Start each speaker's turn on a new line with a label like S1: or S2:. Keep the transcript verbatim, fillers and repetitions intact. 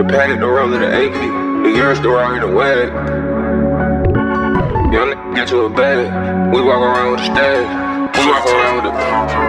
S1: padded, the roll of the A P. The girls still out in the wag. Young nigga get to a bag. We walk around with a stash. We walk around with a